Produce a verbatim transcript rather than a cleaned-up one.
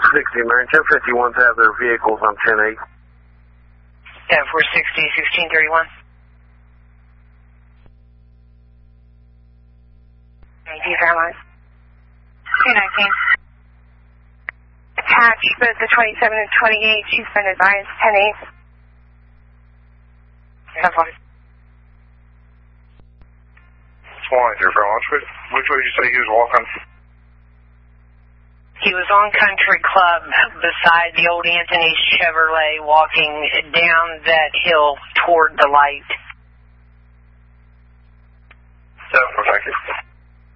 sixty, American ten fifty-one to have their vehicles on ten eight. ten four sixty, sixteen thirty-one. Thank you very much. two nineteen. Attached both the twenty-seven and twenty-eight. She's been advised ten eight. ten four. Thank you very much. Which, which way did you say he was walking? He was on Country Club beside the old Anthony Chevrolet walking down that hill toward the light. seven four, thank you.